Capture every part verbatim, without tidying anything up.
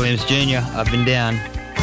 Williams Junior, up and down.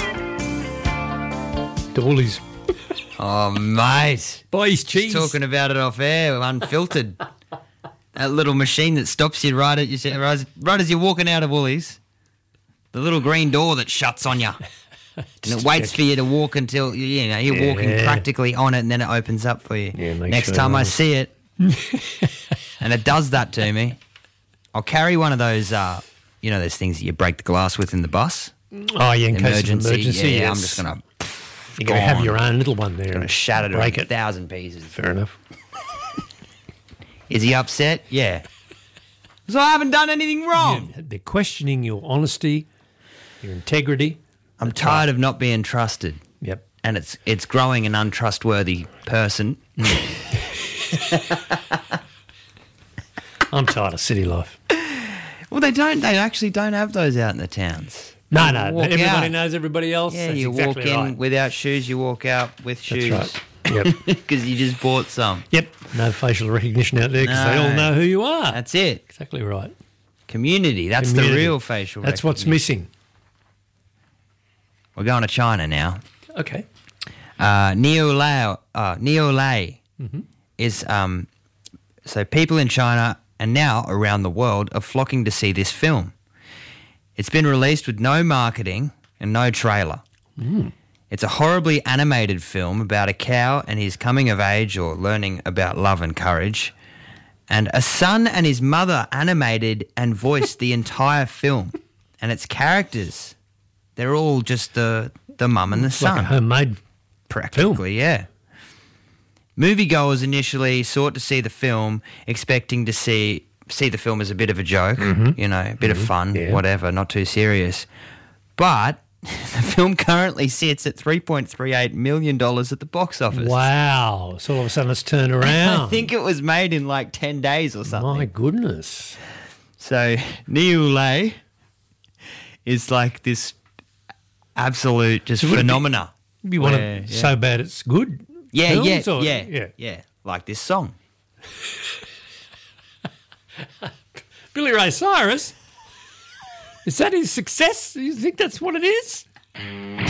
To Woolies. Oh, mate. Buy his cheese. Just talking about it off air, unfiltered. That little machine that stops you right, at you, right, right as you're walking out of Woolies. The little green door that shuts on you. And it waits check. for you to walk until, you know, you're Yeah. walking practically on it and then it opens up for you. Yeah, make Next sure time you I know. see it, and it does that to me, I'll carry one of those, uh, you know, those things that you break the glass with in the bus. Oh, yeah, in case of emergency. Yeah, yes. I'm just going to... You're going to have gone. your own little one there. Going to shatter it break in a it. thousand pieces. Fair enough. Is he upset? Yeah. So I haven't done anything wrong. Yeah, they're questioning your honesty, your integrity. I'm That's tired right. of not being trusted. Yep. And it's it's growing an untrustworthy person. I'm tired of city life. Well, they don't. They actually don't have those out in the towns. No, You no. walk Everybody out. knows everybody else. Yeah, That's you exactly walk in right. without shoes, you walk out with shoes. That's right. Yep. Because you just bought some. Yep. No facial recognition out there because they all No. know who you are. That's it. Exactly right. Community. That's Community. the real facial That's what's recognition. missing. We're going to China now. Okay. Uh, Neolay, uh, Neolay Mm-hmm. is um, so people in China and now around the world are flocking to see this film. It's been released with no marketing and no trailer. Mm. It's a horribly animated film about a cow and his coming of age or learning about love and courage. And a son and his mother animated and voiced the entire film. And its characters, they're all just the, the mum and the It's son. like a homemade Practically, yeah. Moviegoers initially sought to see the film, expecting to see see the film as a bit of a joke, you know, a bit of fun, Yeah. whatever, not too serious. But the film currently sits at three point three eight million dollars at the box office. Wow. So all of a sudden it's turned around. I think it was made in like ten days or something. My goodness. So Neolay is like this absolute just So would it be- phenomena. You want where- to yeah. so bad it's good? Yeah, films, yeah, or- yeah, yeah. yeah, like this song. Billy Ray Cyrus? Is that his success? You think that's what it is?